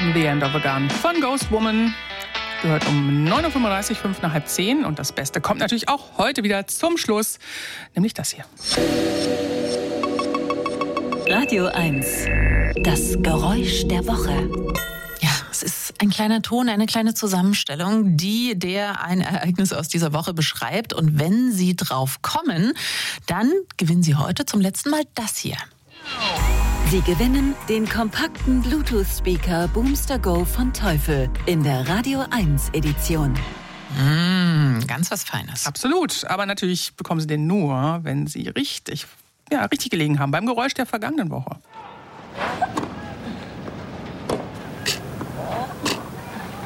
The End of a Gun von Ghost Woman. Gehört um 9.35 Uhr, 5 nach halb 10. Und das Beste kommt natürlich auch heute wieder zum Schluss, nämlich das hier. Radio 1, das Geräusch der Woche. Ja, es ist ein kleiner Ton, eine kleine Zusammenstellung, der ein Ereignis aus dieser Woche beschreibt. Und wenn Sie drauf kommen, dann gewinnen Sie heute zum letzten Mal das hier. Sie gewinnen den kompakten Bluetooth-Speaker Boomster Go von Teufel in der Radio 1 Edition. Ganz was Feines. Absolut, aber natürlich bekommen Sie den nur, wenn Sie richtig gelegen haben beim Geräusch der vergangenen Woche.